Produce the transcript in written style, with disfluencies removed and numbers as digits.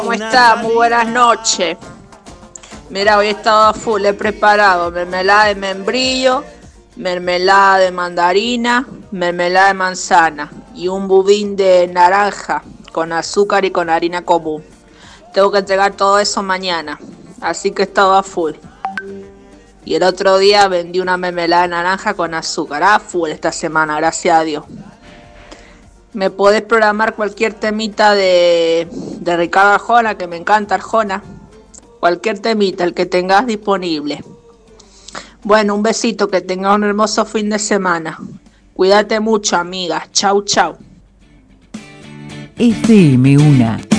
¿Cómo está? Muy buenas noches. Mira, hoy he estado a full, he preparado mermelada de membrillo, mermelada de mandarina, mermelada de manzana y un budín de naranja con azúcar y con harina común. Tengo que entregar todo eso mañana, así que he estado a full. Y el otro día vendí una mermelada de naranja con azúcar, a full esta semana, gracias a Dios. Me podés programar cualquier temita de Ricardo Arjona, que me encanta Arjona. Cualquier temita, el que tengas disponible. Bueno, un besito, que tengas un hermoso fin de semana. Cuídate mucho, amiga. Chau, chau. FM Una